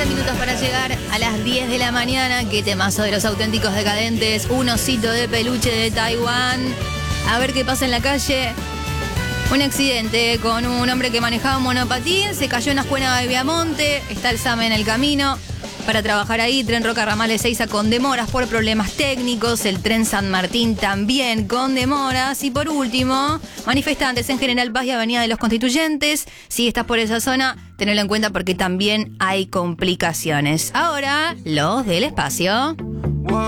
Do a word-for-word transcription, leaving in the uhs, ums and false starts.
minutos para llegar a las diez de la mañana. Qué temazo de Los Auténticos Decadentes. Un osito de peluche de Taiwán. A ver qué pasa en la calle. Un accidente con un hombre que manejaba un monopatín. Se cayó en la escuela de Viamonte. Está el SAME en el camino para trabajar ahí. Tren Roca Ramal Ezeiza con demoras por problemas técnicos. El tren San Martín también con demoras. Y por último, manifestantes en General Paz y Avenida de los Constituyentes. Si estás por esa zona, tenelo en cuenta porque también hay complicaciones. Ahora, los del espacio.